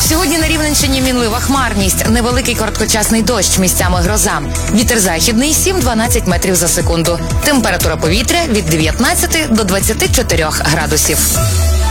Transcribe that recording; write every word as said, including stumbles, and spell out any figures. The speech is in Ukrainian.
Сьогодні на Рівненщині мінлива хмарність, невеликий короткочасний дощ, місцями гроза. Вітер західний сім-дванадцять метрів за секунду. Температура повітря від дев'ятнадцяти до двадцяти чотирьох градусів.